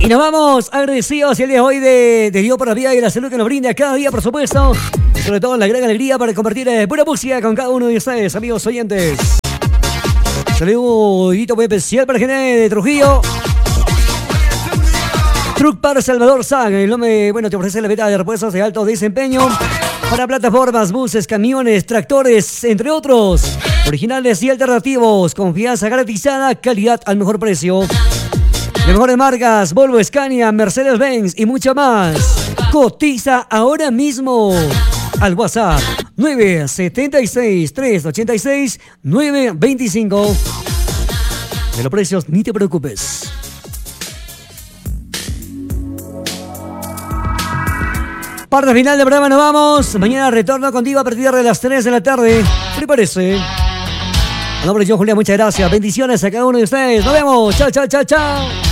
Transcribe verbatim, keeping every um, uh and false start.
Y nos vamos agradecidos el día de hoy de, de Dios por la vida y la salud que nos brinda cada día, por supuesto. Y sobre todo la gran alegría para compartir eh, buena música con cada uno de ustedes, amigos oyentes. Saludito muy especial para gente de Trujillo. Truck para Salvador Sag, el nombre, bueno, te ofrece la venta de repuestos de alto desempeño para plataformas, buses, camiones, tractores, entre otros. Originales y alternativos, confianza garantizada, calidad al mejor precio. De mejores marcas, Volvo, Scania, Mercedes-Benz y mucho más. Cotiza ahora mismo al WhatsApp nueve siete seis, tres ocho seis, nueve dos cinco. De los precios ni te preocupes. Parte final del programa, nos vamos. Mañana retorno contigo a partir de las tres de la tarde. Prepárese. A nombre de John Julián, muchas gracias. Bendiciones a cada uno de ustedes. Nos vemos. Chao, chao, chao, chao.